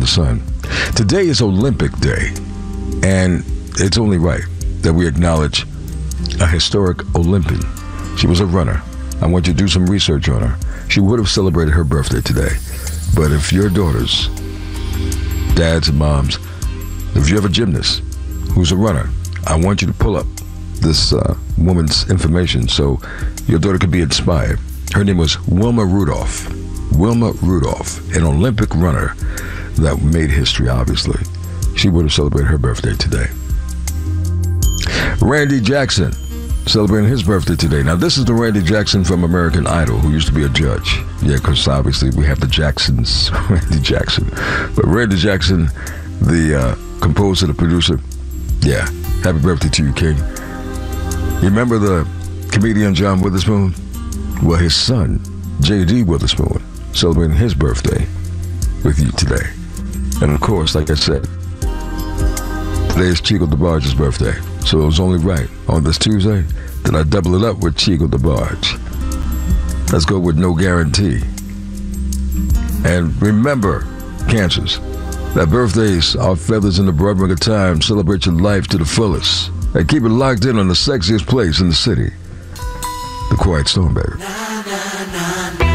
the sun. Today is Olympic Day, and it's only right that we acknowledge a historic Olympian. She was a runner. I want you to do some research on her. She would have celebrated her birthday today. But if your daughters, dads and moms, if you have a gymnast who's a runner, I want you to pull up this woman's information so your daughter could be inspired. Her name was Wilma Rudolph. Wilma Rudolph, an Olympic runner that made history, obviously. She would have celebrated her birthday today. Randy Jackson, celebrating his birthday today. Now, this is the Randy Jackson from American Idol, who used to be a judge. Yeah, because obviously we have the Jacksons, Randy Jackson. But Randy Jackson, the composer, the producer, yeah, happy birthday to you, King. You remember the comedian John Witherspoon? Well, his son, J.D. Witherspoon, celebrating his birthday with you today. And of course, like I said, today is Chico DeBarge's birthday. So it was only right on this Tuesday that I double it up with Chico DeBarge. Let's go with No Guarantee. And remember, Cancers, that birthdays are feathers in the brother of time. Celebrate your life to the fullest. And keep it locked in on the sexiest place in the city. The Quiet Storm, baby. Na, na, na, na.